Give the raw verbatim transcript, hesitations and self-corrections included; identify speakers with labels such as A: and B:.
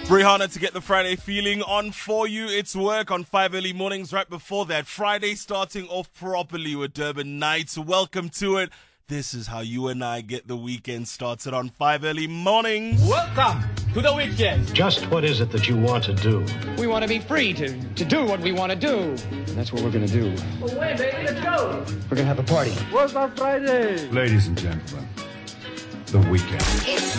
A: Rihanna to get the Friday feeling on for you. It's work on five early mornings right before that. Friday starting off properly with Durban Nights. Welcome to it. This is how you and I get the weekend started on five early mornings.
B: Welcome to the weekend.
C: Just what is it that you want to do?
D: We want to be free to, to do what we want to do. And that's what we're going to do.
B: Well, wait, baby, let's go.
D: We're going to have a party.
B: Work on Friday.
E: Ladies and gentlemen, the weekend.